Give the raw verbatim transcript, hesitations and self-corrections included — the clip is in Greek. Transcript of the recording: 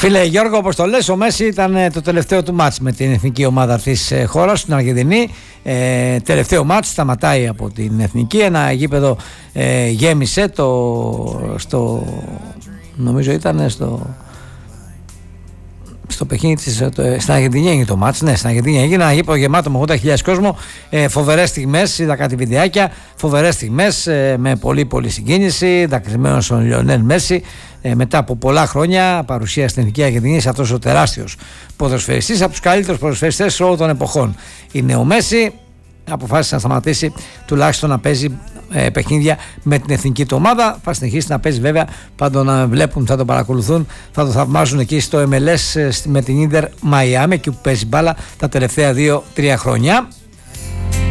Φίλε Γιώργο, όπως το λες, ο Μέση ήταν το τελευταίο του μάτς με την εθνική ομάδα της χώρας στην Αργεντινή. Ε, τελευταίο μάτς, σταματάει από την εθνική. Ένα γήπεδο ε, γέμισε το, στο, νομίζω ήταν στο, στο παιχνίδι της, στην Αργεντινή έγινε το μάτς. Ναι, στην Αργεντινή έγινε ένα γήπεδο γεμάτο με ογδόντα χιλιάδες κόσμο. Ε, φοβερές στιγμές, είδα κάτι βιντεάκια. Φοβερές στιγμές ε, με πολύ πολύ συγκίνηση. Δακρυσμένος ο Λιονέλ Μέση. Ε, μετά από πολλά χρόνια παρουσία στην Εθνική Αργεντινή, αυτός ο τεράστιος ποδοσφαιριστής, από τους καλύτερους ποδοσφαιριστές όλων των εποχών. Είναι ο Μέση, αποφάσισε να σταματήσει τουλάχιστον να παίζει ε, παιχνίδια με την εθνική του ομάδα. Θα συνεχίσει να παίζει βέβαια, θα τον βλέπουν, θα τον παρακολουθούν, θα τον θαυμάζουν εκεί στο εμ ελ ες με την Ίντερ Μαϊάμι, εκεί που παίζει μπάλα τα τελευταία δύο τρία χρόνια.